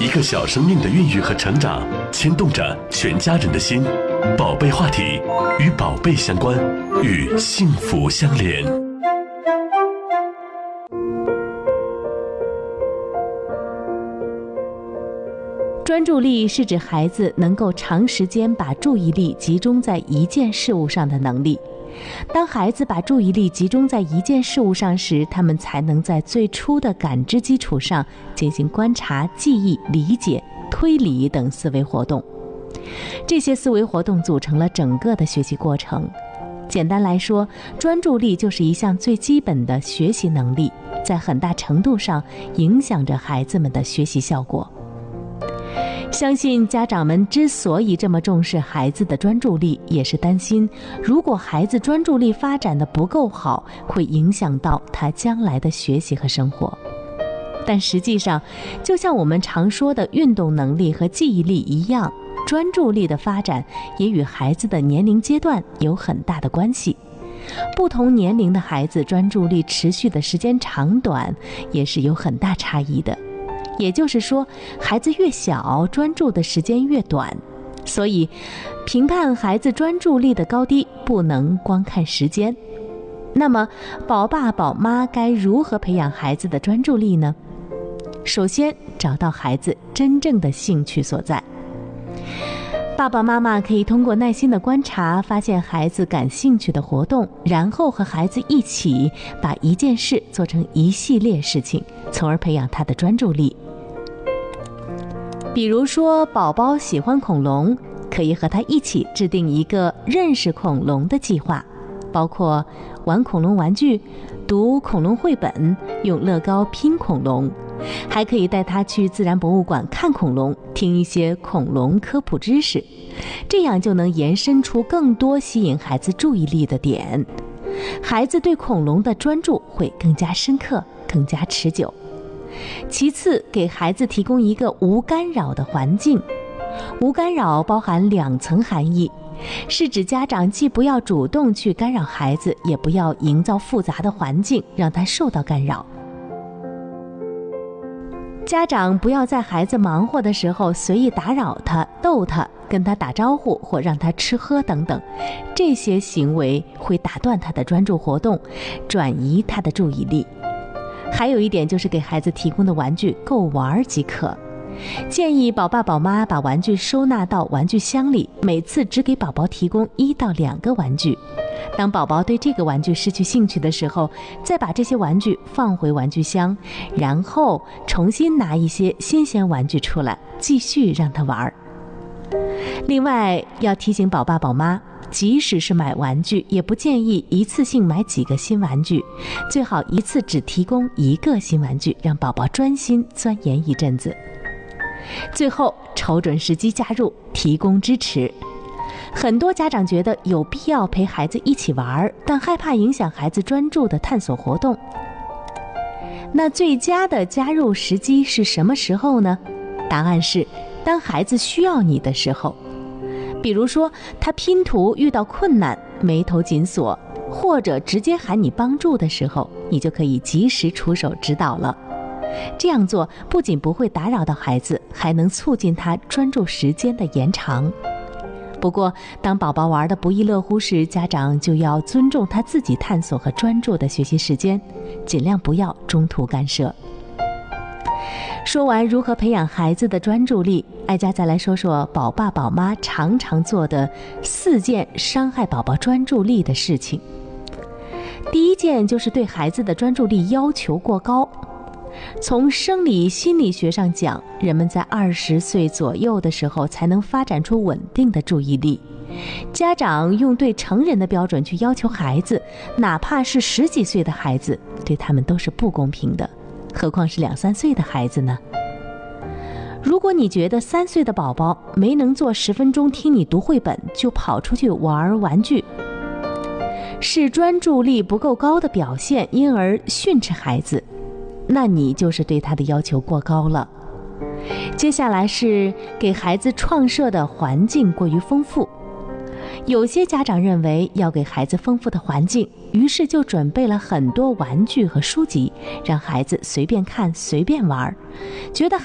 一个小生命的孕育和成长，牵动着全家人的心。宝贝话题，与宝贝相关，与幸福相连。 专注力是指孩子能够长时间把注意力集中在一件事物上的能力。当孩子把注意力集中在一件事物上时，他们才能在最初的感知基础上进行观察、记忆、理解、推理等思维活动。这些思维活动组成了整个的学习过程。简单来说，专注力就是一项最基本的学习能力，在很大程度上影响着孩子们的学习效果。相信家长们之所以这么重视孩子的专注力，也是担心如果孩子专注力发展的不够好，会影响到他将来的学习和生活。但实际上，就像我们常说的运动能力和记忆力一样，专注力的发展也与孩子的年龄阶段有很大的关系。不同年龄的孩子专注力持续的时间长短也是有很大差异的。也就是说，孩子越小，专注的时间越短。所以，评判孩子专注力的高低，不能光看时间。那么，宝爸宝妈该如何培养孩子的专注力呢？首先，找到孩子真正的兴趣所在。爸爸妈妈可以通过耐心的观察，发现孩子感兴趣的活动，然后和孩子一起把一件事做成一系列事情，从而培养他的专注力。比如说，宝宝喜欢恐龙，可以和他一起制定一个认识恐龙的计划，包括玩恐龙玩具、读恐龙绘本、用乐高拼恐龙，还可以带他去自然博物馆看恐龙，听一些恐龙科普知识，这样就能延伸出更多吸引孩子注意力的点。孩子对恐龙的专注会更加深刻，更加持久。其次，给孩子提供一个无干扰的环境。无干扰包含2层含义，是指家长既不要主动去干扰孩子，也不要营造复杂的环境让他受到干扰。家长不要在孩子忙活的时候随意打扰他、逗他、跟他打招呼或让他吃喝等等，这些行为会打断他的专注活动，转移他的注意力。还有一点就是给孩子提供的玩具够玩即可。建议宝爸宝妈把玩具收纳到玩具箱里，每次只给宝宝提供1到2个玩具。当宝宝对这个玩具失去兴趣的时候，再把这些玩具放回玩具箱，然后重新拿一些新鲜玩具出来，继续让他玩。另外，要提醒宝爸宝妈，即使是买玩具，也不建议一次性买几个新玩具，最好一次只提供1个新玩具，让宝宝专心钻研一阵子。最后，瞅准时机加入，提供支持。很多家长觉得有必要陪孩子一起玩，但害怕影响孩子专注的探索活动。那最佳的加入时机是什么时候呢？答案是当孩子需要你的时候。比如说，他拼图遇到困难，眉头紧锁，或者直接喊你帮助的时候，你就可以及时出手指导了。这样做不仅不会打扰到孩子，还能促进他专注时间的延长。不过，当宝宝玩得不亦乐乎时，家长就要尊重他自己探索和专注的学习时间，尽量不要中途干涉。说完如何培养孩子的专注力，艾佳再来说说宝爸宝妈常常做的4件伤害宝宝专注力的事情。第一件就是对孩子的专注力要求过高。从生理心理学上讲，人们在20岁左右的时候才能发展出稳定的注意力。家长用对成人的标准去要求孩子，哪怕是10几岁的孩子，对他们都是不公平的，何况是2、3岁的孩子呢？如果你觉得3岁的宝宝没能做10分钟听你读绘本，就跑出去玩玩具，是专注力不够高的表现，因而训斥孩子，那你就是对他的要求过高了。接下来是给孩子创设的环境过于丰富。有些家长认为要给孩子丰富的环境，于是就准备了很多玩具和书籍，让孩子随便看随便玩，觉得